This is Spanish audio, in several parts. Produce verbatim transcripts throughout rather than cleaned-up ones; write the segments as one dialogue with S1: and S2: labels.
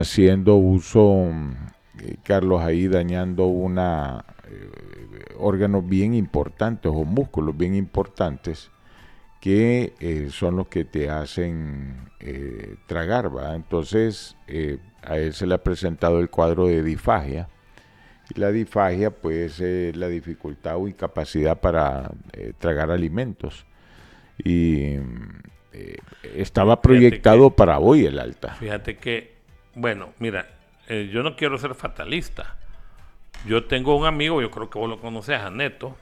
S1: haciendo uso, eh, Carlos, ahí dañando una eh, órganos bien importantes o músculos bien importantes que eh, son los que te hacen eh, tragar, ¿va? Entonces, eh, a él se le ha presentado el cuadro de disfagia. Y la disfagia, pues, es la dificultad o incapacidad para eh, tragar alimentos. Y eh, estaba proyectado que, para hoy el alta.
S2: Fíjate que, bueno, mira, eh, yo no quiero ser fatalista. Yo tengo un amigo, yo creo que vos lo conoces, a Neto,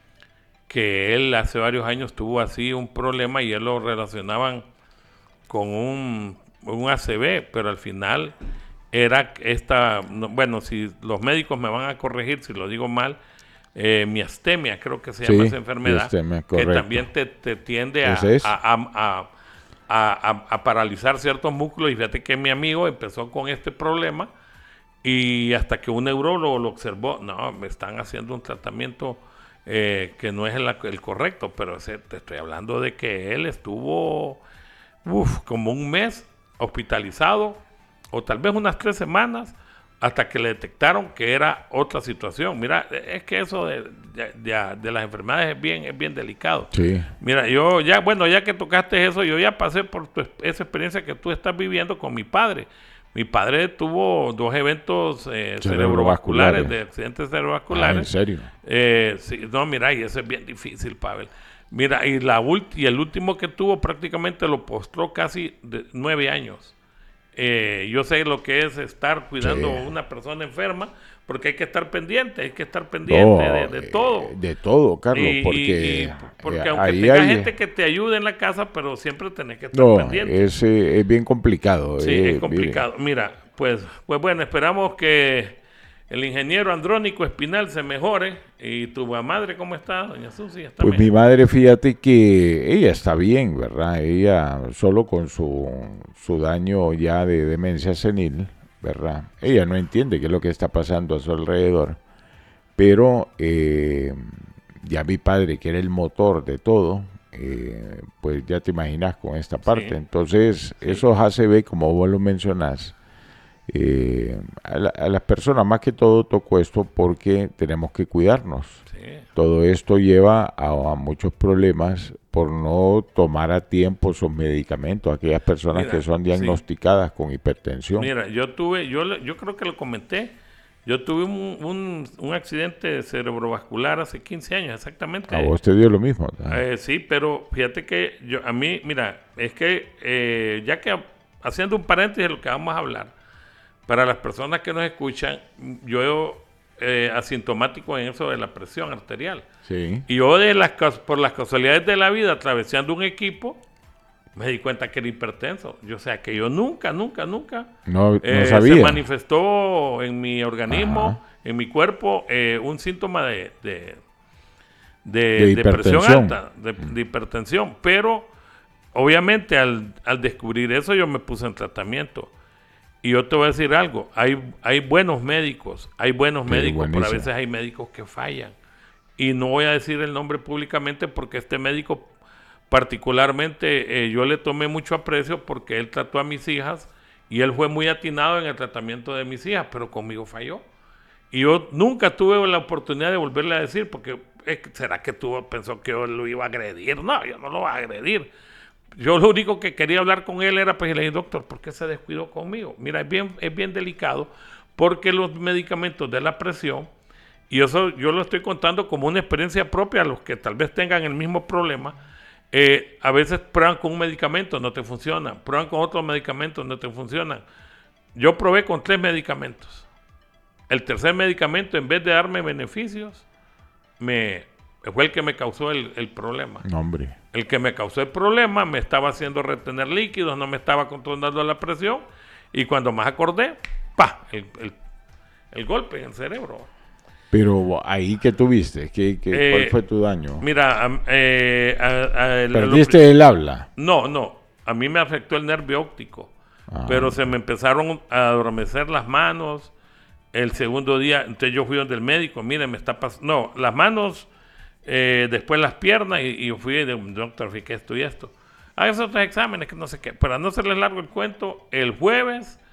S2: que él hace varios años tuvo así un problema y él lo relacionaban con un, un A C V, pero al final era esta, no, bueno, si los médicos me van a corregir si lo digo mal, eh, miastemia creo que se sí, llama esa enfermedad, miastemia, que también te, te tiende a,
S1: es?
S2: a, a, a, a, a paralizar ciertos músculos. Y fíjate que mi amigo empezó con este problema y hasta que un neurólogo lo observó, no, me están haciendo un tratamiento Eh, que no es el, el correcto, pero ese, te estoy hablando de que él estuvo uf, como un mes hospitalizado, o tal vez unas tres semanas, hasta que le detectaron que era otra situación. Mira, es que eso de, de, de, de las enfermedades es bien, es bien delicado.
S1: Sí.
S2: Mira, yo ya, bueno, ya que tocaste eso, yo ya pasé por tu, esa experiencia que tú estás viviendo con mi padre. Mi padre tuvo dos eventos eh, cerebrovasculares, de accidentes cerebrovasculares.
S1: Ah, ¿en serio?
S2: Eh, sí, no, mira, y eso es bien difícil, Pavel. Mira, y, la ulti- y el último que tuvo prácticamente lo postró casi de nueve años. Eh, yo sé lo que es estar cuidando sí. a una persona enferma, porque hay que estar pendiente, hay que estar pendiente no, de, de todo.
S1: De todo, Carlos,
S2: y,
S1: porque...
S2: Y, y porque
S1: eh,
S2: aunque tenga
S1: hay...
S2: gente que te ayude en la casa, pero siempre tenés que estar
S1: no,
S2: pendiente.
S1: Es, eh, es bien complicado.
S2: Sí,
S1: eh,
S2: es complicado. Mire. Mira, pues, pues bueno, esperamos que el ingeniero Andrónico Espinal se mejore. ¿Y tu madre cómo está, doña Susi? ¿Está
S1: pues
S2: mejor?
S1: Mi madre, fíjate que ella está bien, ¿verdad? Ella solo con su, su daño ya de demencia senil, ¿verdad? Ella no entiende qué es lo que está pasando a su alrededor. Pero eh, ya mi padre, que era el motor de todo, eh, pues ya te imaginas con esta parte. Sí. Entonces, sí. Esos A C V, como vos lo mencionás, Eh, a, la, a las personas más que todo toco esto porque tenemos que cuidarnos. Sí. Todo esto lleva a, a muchos problemas por no tomar a tiempo sus medicamentos, aquellas personas Mira, que son diagnosticadas sí. con hipertensión.
S2: Mira, yo tuve, yo, yo creo que lo comenté, yo tuve un, un, un accidente cerebrovascular hace quince años exactamente.
S1: A vos te dio lo mismo.
S2: Eh, sí, pero fíjate que yo, a mí, mira, es que eh, ya que haciendo un paréntesis de lo que vamos a hablar, para las personas que nos escuchan, yo eh, asintomático en eso de la presión arterial.
S1: Sí.
S2: Y yo de las, por las casualidades de la vida, atravesando un equipo, me di cuenta que era hipertenso. Yo, o sea, que yo nunca, nunca, nunca
S1: no,
S2: eh,
S1: no sabía.
S2: Se manifestó en mi organismo,
S1: Ajá.
S2: en mi cuerpo, eh, un síntoma de, de, de,
S1: de,
S2: de presión alta, de, de hipertensión. Pero, obviamente, al, al descubrir eso, yo me puse en tratamiento. Y yo te voy a decir algo, hay, hay buenos médicos, hay buenos sí, médicos, buenísimo. Pero a veces hay médicos que fallan. Y no voy a decir el nombre públicamente porque este médico particularmente eh, yo le tomé mucho aprecio porque él trató a mis hijas y él fue muy atinado en el tratamiento de mis hijas, pero conmigo falló. Y yo nunca tuve la oportunidad de volverle a decir porque eh, ¿será que tú pensó que yo lo iba a agredir? No, yo no lo voy a agredir. Yo lo único que quería hablar con él era, pues, le dije, doctor, ¿por qué se descuidó conmigo? Mira, es bien, es bien delicado porque los medicamentos de la presión, y eso yo lo estoy contando como una experiencia propia a los que tal vez tengan el mismo problema, eh, a veces prueban con un medicamento, no te funciona, prueban con otros medicamentos, no te funcionan. Yo probé con tres medicamentos. El tercer medicamento, en vez de darme beneficios, me... fue el que me causó el, el problema.
S1: No, hombre.
S2: El que me causó el problema me estaba haciendo retener líquidos, no me estaba controlando la presión y cuando más acordé, ¡pa! El, el, el golpe en el cerebro.
S1: Pero ahí que tuviste, ¿Qué, qué, eh, ¿cuál fue tu daño?
S2: Mira, eh, a, a, el,
S1: ¿perdiste lo, el habla?
S2: No, no. A mí me afectó el nervio óptico, ah, pero se me empezaron a adormecer las manos. El segundo día, entonces yo fui donde el médico, mire, me está pasando... No, las manos... Eh, después las piernas y, y yo fui de un doctor, fíjate esto y esto. Haga esos otros exámenes que no sé qué. Para no hacerles largo el cuento, el jueves